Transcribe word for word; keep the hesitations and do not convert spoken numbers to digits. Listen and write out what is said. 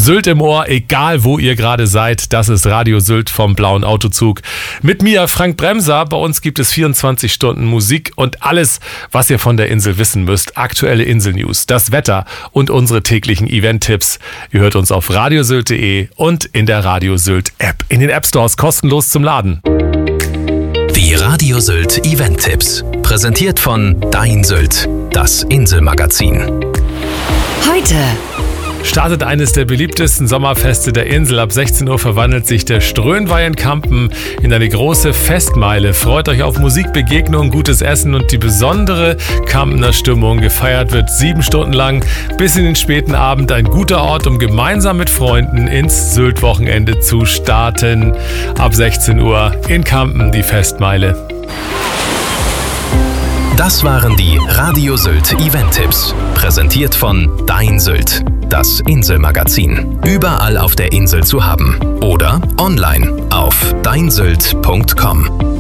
Sylt im Ohr, egal wo ihr gerade seid. Das ist Radio Sylt vom Blauen Autozug. Mit mir Frank Bremser. Bei uns gibt es vierundzwanzig Stunden Musik und alles, was ihr von der Insel wissen müsst. Aktuelle Inselnews, das Wetter und unsere täglichen Event-Tipps. Ihr hört uns auf radiosylt punkt de und in der Radio Sylt App. In den App Stores kostenlos zum Laden. Die Radio Sylt Event-Tipps. Präsentiert von Dein Sylt, das Inselmagazin. Heute startet eines der beliebtesten Sommerfeste der Insel. Ab sechzehn Uhr verwandelt sich der Ströhnweih in Kampen in eine große Festmeile. Freut euch auf Musik, Begegnungen, gutes Essen und die besondere Kampener Stimmung. Gefeiert wird sieben Stunden lang bis in den späten Abend. Ein guter Ort, um gemeinsam mit Freunden ins Sylt-Wochenende zu starten. Ab sechzehn Uhr in Kampen die Festmeile. Das waren die Radio Sylt Event-Tipps. Präsentiert von Dein Sylt, das Inselmagazin. Überall auf der Insel zu haben. Oder online auf dein sylt punkt com.